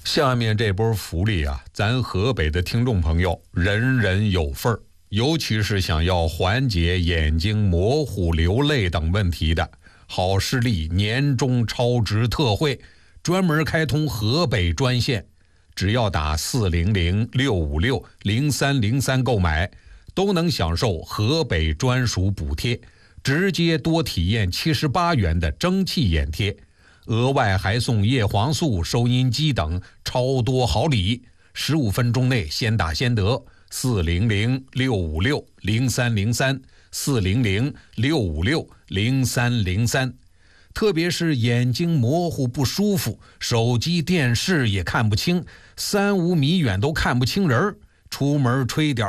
下面这波福利啊，咱河北的听众朋友人人有份儿，尤其是想要缓解眼睛模糊、流泪等问题的，好视力年终超值特惠，专门开通河北专线，只要打400-656-0303购买，都能享受河北专属补贴，直接多体验78元的蒸汽眼贴。额外还送叶黄素、收音机等超多好礼，15分钟内先打先得。400-656-0303，400-656-0303。特别是眼睛模糊不舒服，手机电视也看不清，3-5米远都看不清人，出门吹点